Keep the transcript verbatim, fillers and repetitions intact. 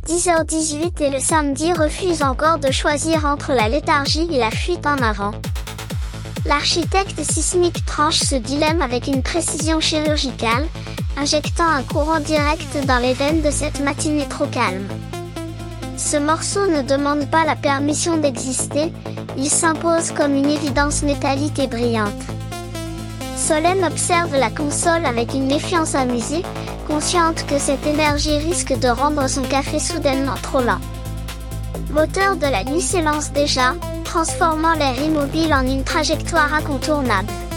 dix heures dix-huit et le samedi refuse encore de choisir entre la léthargie et la fuite en avant. L'architecte sismique tranche ce dilemme avec une précision chirurgicale, injectant un courant direct dans les veines de cette matinée trop calme. Ce morceau ne demande pas la permission d'exister, il s'impose comme une évidence métallique et brillante. Solène observe la console avec une méfiance amusée, consciente que cette énergie risque de rendre son café soudainement trop lent. Moteur de la nuit s'élance déjà, transformant l'air immobile en une trajectoire incontournable.